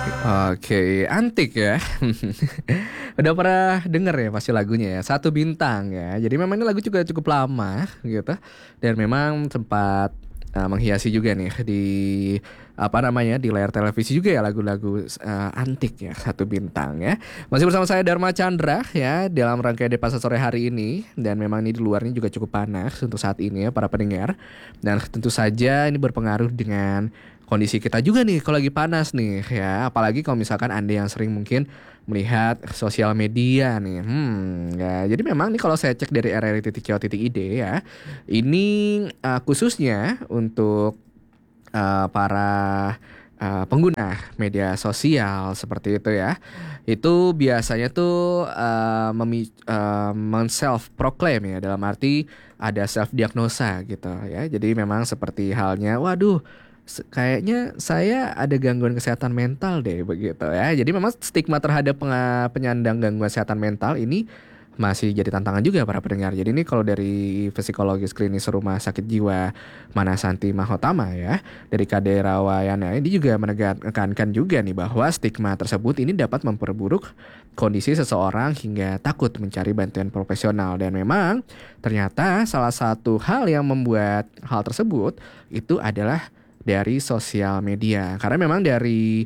Oke, antik ya. Udah pernah denger ya pasti lagunya ya, Satu Bintang ya. Jadi memang ini lagu juga cukup lama gitu. Dan memang sempat menghiasi juga nih di apa namanya di layar televisi juga ya lagu-lagu antik ya, Satu Bintang ya. Masih bersama saya Dharma Chandra ya dalam rangkaian Depasa sore hari ini, dan memang ini di luarnya juga cukup panas untuk saat ini ya para pendengar. Dan tentu saja ini berpengaruh dengan kondisi kita juga nih kalau lagi panas nih ya, apalagi kalau misalkan Anda yang sering mungkin melihat sosial media nih. Ya, jadi memang nih kalau saya cek dari rri.co.id ya, ini khususnya untuk para pengguna media sosial seperti itu ya. Itu biasanya tuh men-self proclaim ya, dalam arti ada self diagnosa gitu ya. Jadi memang seperti halnya, waduh, kayaknya saya ada gangguan kesehatan mental deh begitu ya. Jadi memang stigma terhadap penyandang gangguan kesehatan mental ini masih jadi tantangan juga para pendengar. Jadi ini kalau dari psikologis klinis Rumah Sakit Jiwa Manasanti Mahotama ya, dari KD Rawayana, ini juga menekankan juga nih bahwa stigma tersebut ini dapat memperburuk kondisi seseorang hingga takut mencari bantuan profesional. Dan memang ternyata salah satu hal yang membuat hal tersebut itu adalah dari sosial media. Karena memang dari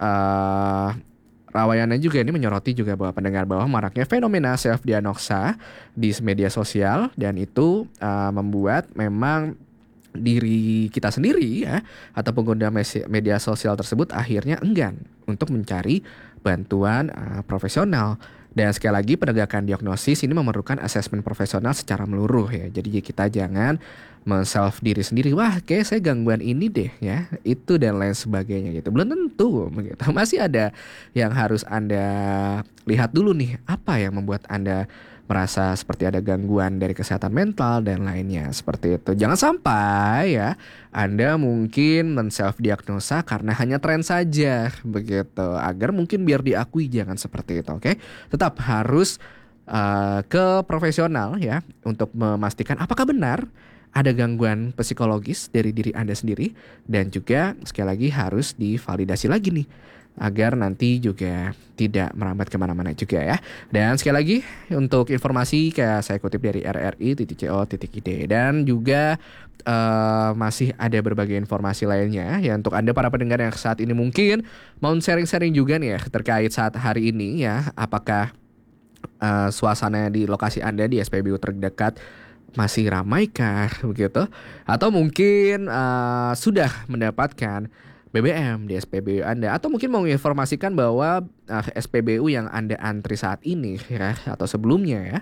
Rawayana juga ini menyoroti juga bahwa pendengar bahwa maraknya fenomena self diagnosa di media sosial, dan itu membuat memang diri kita sendiri ya atau pengguna media sosial tersebut akhirnya enggan untuk mencari bantuan profesional. Dan sekali lagi penegakan diagnosis ini memerlukan asesmen profesional secara menyeluruh ya. Jadi kita jangan men-self diri sendiri, wah kayak saya gangguan ini deh ya, itu dan lain sebagainya gitu. Belum tentu begitu. Masih ada yang harus Anda lihat dulu nih, apa yang membuat Anda merasa seperti ada gangguan dari kesehatan mental dan lainnya seperti itu. Jangan sampai ya Anda mungkin men-self diagnosa karena hanya tren saja begitu, agar mungkin biar diakui, jangan seperti itu. Oke, tetap harus ke profesional ya untuk memastikan apakah benar ada gangguan psikologis dari diri Anda sendiri, dan juga sekali lagi harus divalidasi lagi nih agar nanti juga tidak merambat kemana-mana juga ya. Dan sekali lagi untuk informasi kayak saya kutip dari rri.co.id, dan juga masih ada berbagai informasi lainnya ya untuk Anda para pendengar yang saat ini mungkin mau sharing-sharing juga nih ya terkait saat hari ini ya, apakah suasana di lokasi Anda di SPBU terdekat masih ramai kah begitu, atau mungkin sudah mendapatkan BBM di SPBU Anda, atau mungkin mau menginformasikan bahwa SPBU yang Anda antri saat ini ya atau sebelumnya ya,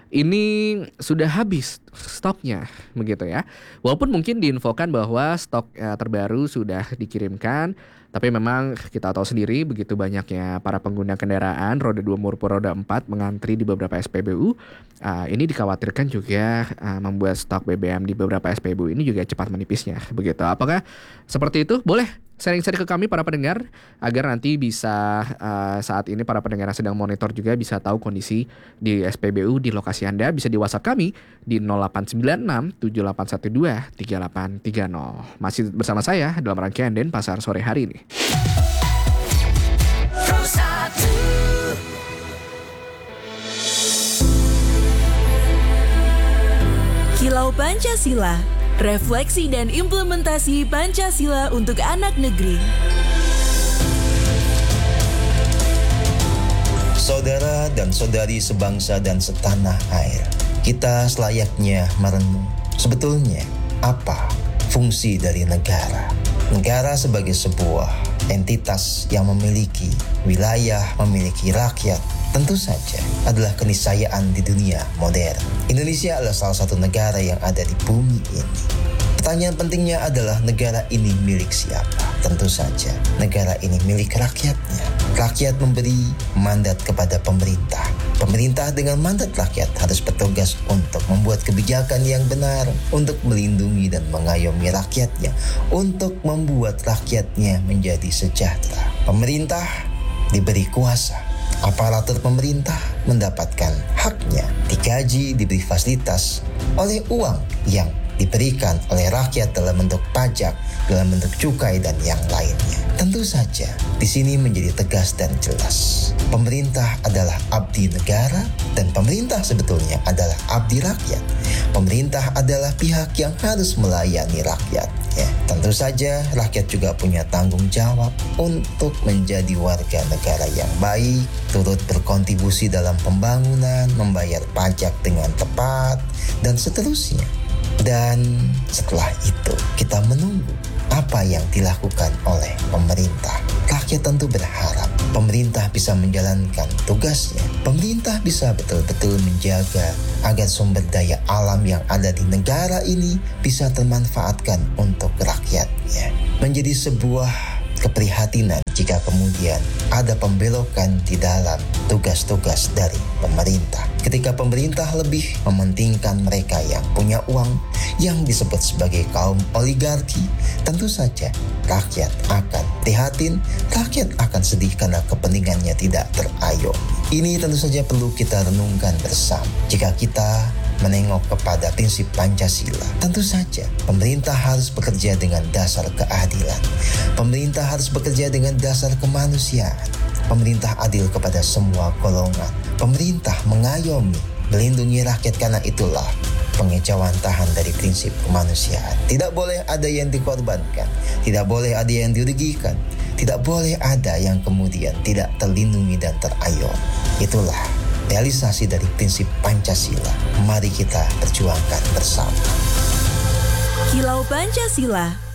ini sudah habis stoknya begitu ya. Walaupun mungkin diinfokan bahwa stok terbaru sudah dikirimkan, tapi memang kita tahu sendiri begitu banyaknya para pengguna kendaraan roda 2 maupun roda 4 mengantri di beberapa SPBU. Ini dikhawatirkan juga membuat stok BBM di beberapa SPBU ini juga cepat menipisnya begitu. Apakah seperti itu? Boleh sharing-sharing ke kami para pendengar agar nanti bisa saat ini para pendengar yang sedang monitor juga bisa tahu kondisi di SPBU di lokasi Anda. Bisa di WhatsApp kami di 0896 7812 3830. Masih bersama saya dalam rangkaian Denpasar sore hari ini. Kilau Pancasila, refleksi dan implementasi Pancasila untuk anak negeri. Saudara dan saudari sebangsa dan setanah air, kita selayaknya merenung sebetulnya apa fungsi dari negara. Negara sebagai sebuah entitas yang memiliki wilayah, memiliki rakyat, tentu saja adalah keniscayaan di dunia modern. Indonesia adalah salah satu negara yang ada di bumi ini. Pertanyaan pentingnya adalah negara ini milik siapa? Tentu saja negara ini milik rakyatnya. Rakyat memberi mandat kepada pemerintah. Pemerintah dengan mandat rakyat harus bertugas untuk membuat kebijakan yang benar, untuk melindungi dan mengayomi rakyatnya, untuk membuat rakyatnya menjadi sejahtera. Pemerintah diberi kuasa. Aparatur pemerintah mendapatkan haknya, digaji, diberi fasilitas oleh uang yang diberikan oleh rakyat dalam bentuk pajak, dalam bentuk cukai dan yang lainnya. Tentu saja di sini menjadi tegas dan jelas. Pemerintah adalah abdi negara dan pemerintah sebetulnya adalah abdi rakyat. Pemerintah adalah pihak yang harus melayani rakyat. Ya, tentu saja rakyat juga punya tanggung jawab untuk menjadi warga negara yang baik, turut berkontribusi dalam pembangunan, membayar pajak dengan tepat, dan seterusnya. Dan setelah itu kita menunggu apa yang dilakukan oleh pemerintah. Rakyat tentu berharap pemerintah bisa menjalankan tugasnya. Pemerintah bisa betul-betul menjaga agar sumber daya alam yang ada di negara ini bisa termanfaatkan untuk rakyatnya. Menjadi sebuah keprihatinan jika kemudian ada pembelokan di dalam tugas-tugas dari pemerintah. Ketika pemerintah lebih mementingkan mereka yang punya uang, yang disebut sebagai kaum oligarki, tentu saja rakyat akan prihatin, rakyat akan sedih karena kepentingannya tidak terayomi. Ini tentu saja perlu kita renungkan bersama. Jika kita menengok kepada prinsip Pancasila, tentu saja pemerintah harus bekerja dengan dasar keadilan. Pemerintah harus bekerja dengan dasar kemanusiaan. Pemerintah adil kepada semua golongan. Pemerintah mengayomi, melindungi rakyat, karena itulah pengejauhan tahan dari prinsip kemanusiaan. Tidak boleh ada yang dikorbankan, tidak boleh ada yang dirugikan, tidak boleh ada yang kemudian tidak terlindungi dan terayomi. Itulah realisasi dari prinsip Pancasila. Mari kita perjuangkan bersama. Kilau Pancasila.